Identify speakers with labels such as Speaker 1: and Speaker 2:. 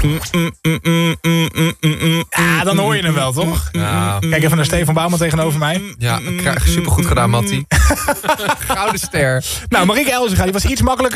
Speaker 1: Ja, dan hoor je hem wel, toch?
Speaker 2: Ja.
Speaker 1: Kijk even naar Stefan Bouwman tegenover mij.
Speaker 2: Ja, supergoed gedaan, Mattie. Gouden ster.
Speaker 1: Nou, Marieke Elsinga, die was iets makkelijker.